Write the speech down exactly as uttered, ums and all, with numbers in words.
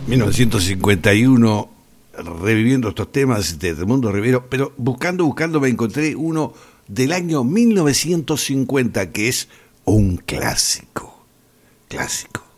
mil novecientos cincuenta y uno, reviviendo estos temas de Edmundo Rivero, pero buscando, buscando me encontré uno del año mil novecientos cincuenta que es un clásico, clásico.